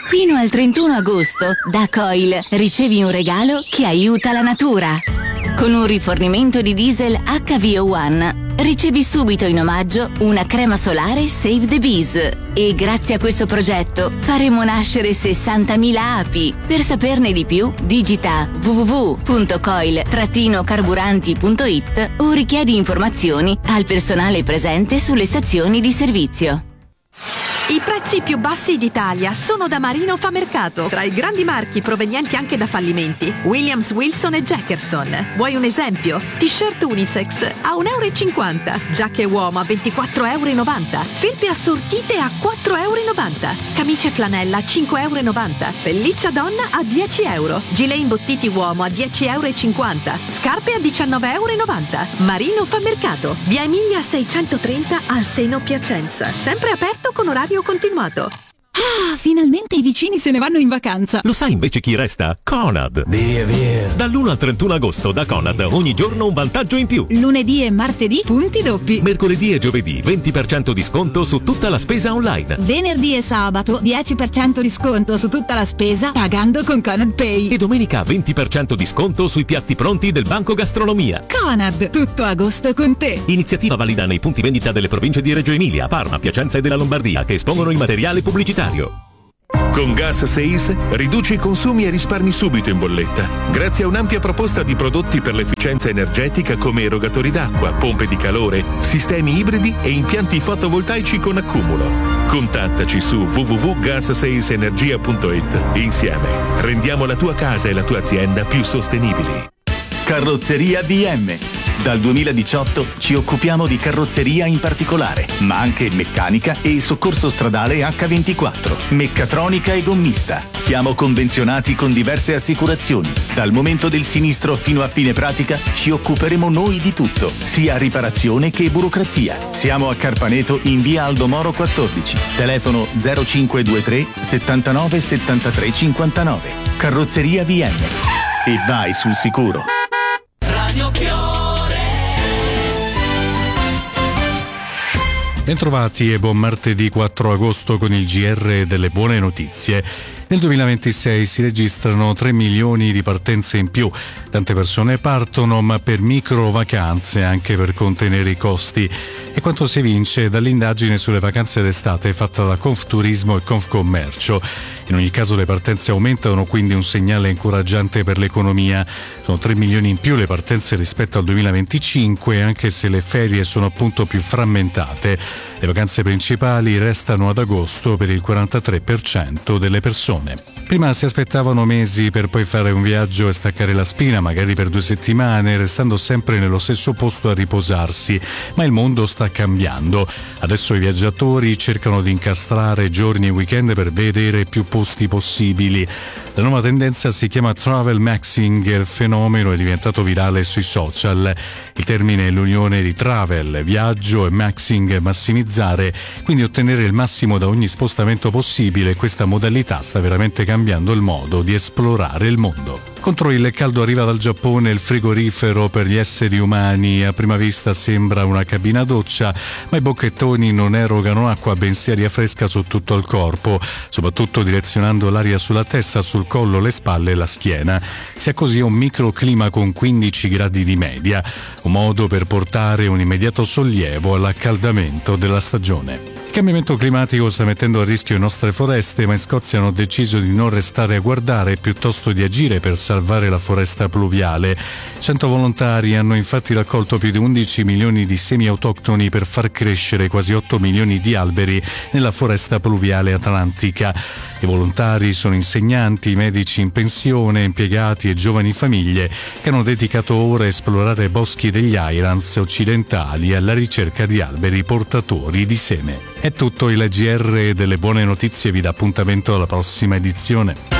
Fino al 31 agosto, da Coil ricevi un regalo che aiuta la natura. Con un rifornimento di diesel HVO1 ricevi subito in omaggio una crema solare Save the Bees. E grazie a questo progetto faremo nascere 60.000 api. Per saperne di più, digita www.coil-carburanti.it o richiedi informazioni al personale presente sulle stazioni di servizio. I prezzi più bassi d'Italia sono da Marino Fa Mercato, tra i grandi marchi provenienti anche da fallimenti. Williams, Wilson e Jackerson. Vuoi un esempio? T-shirt unisex a €1,50, giacche uomo a €24,90, felpe assortite a €4,90, camicie flanella a €5,90, pelliccia donna a €10, gilet imbottiti uomo a €10,50, scarpe a €19,90. Marino Fa Mercato, via Emilia 630 al Seno Piacenza. Sempre aperto con orario continuato. Ah, finalmente i vicini se ne vanno in vacanza. Lo sai invece chi resta? Conad. Via. Dall'1 al 31 agosto da Conad ogni giorno un vantaggio in più. Lunedì e martedì punti doppi. Mercoledì e giovedì 20% di sconto su tutta la spesa online. Venerdì e sabato 10% di sconto su tutta la spesa pagando con Conad Pay. E domenica 20% di sconto sui piatti pronti del Banco Gastronomia. Conad, tutto agosto con te. Iniziativa valida nei punti vendita delle province di Reggio Emilia, Parma, Piacenza e della Lombardia che espongono il materiale pubblicitario. Con Gas 6 riduci i consumi e risparmi subito in bolletta, grazie a un'ampia proposta di prodotti per l'efficienza energetica come erogatori d'acqua, pompe di calore, sistemi ibridi e impianti fotovoltaici con accumulo. Contattaci su www.gas6energia.it e insieme rendiamo la tua casa e la tua azienda più sostenibili. Carrozzeria BM. Dal 2018 ci occupiamo di carrozzeria in particolare, ma anche meccanica e soccorso stradale H24, meccatronica e gommista. Siamo convenzionati con diverse assicurazioni. Dal momento del sinistro fino a fine pratica ci occuperemo noi di tutto, sia riparazione che burocrazia. Siamo a Carpaneto in via Aldo Moro 14, telefono 0523 79 73 59. Carrozzeria BM. E vai sul sicuro. Radio Bentrovati e buon martedì 4 agosto con il GR delle buone notizie. Nel 2026 si registrano 3 milioni di partenze in più. Tante persone partono, ma per micro vacanze, anche per contenere i costi. E quanto si evince dall'indagine sulle vacanze d'estate fatta da Confturismo e Confcommercio. In ogni caso le partenze aumentano, quindi un segnale incoraggiante per l'economia. Sono 3 milioni in più le partenze rispetto al 2025, anche se le ferie sono appunto più frammentate. Le vacanze principali restano ad agosto per il 43% delle persone. Prima si aspettavano mesi per poi fare un viaggio e staccare la spina, magari per 2 settimane, restando sempre nello stesso posto a riposarsi. Ma il mondo sta cambiando. Adesso i viaggiatori cercano di incastrare giorni e weekend per vedere più posti possibili. La nuova tendenza si chiama travel maxing e il fenomeno è diventato virale sui social. Il termine è l'unione di travel, viaggio, e maxing, massimizzare, quindi ottenere il massimo da ogni spostamento possibile. Questa modalità sta veramente cambiando il modo di esplorare il mondo. Contro il caldo arriva dal Giappone il frigorifero per gli esseri umani. A prima vista sembra una cabina doccia, ma i bocchettoni non erogano acqua, bensì aria fresca su tutto il corpo, soprattutto direzionando l'aria sulla testa, sul collo, le spalle e la schiena. Si ha così un microclima con 15 gradi di media, un modo per portare un immediato sollievo all'accaldamento della stagione. Il cambiamento climatico sta mettendo a rischio le nostre foreste, ma in Scozia hanno deciso di non restare a guardare, piuttosto di agire per salvare la foresta pluviale. 100 volontari hanno infatti raccolto più di 11 milioni di semi autoctoni per far crescere quasi 8 milioni di alberi nella foresta pluviale atlantica. I volontari sono insegnanti, medici in pensione, impiegati e giovani famiglie che hanno dedicato ore a esplorare boschi degli Highlands occidentali alla ricerca di alberi portatori di seme. È tutto, il GR delle buone notizie vi dà appuntamento alla prossima edizione.